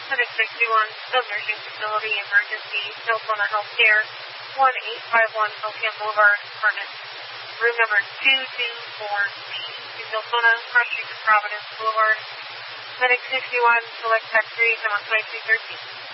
Medic 61, Skilled Nursing Facility, Emergency, Deltona Healthcare, 1851 Ocam Boulevard, Apartment, room number 224C, in Deltona, cross street to Providence Boulevard. Medic 61, select tax 3, come on 2213.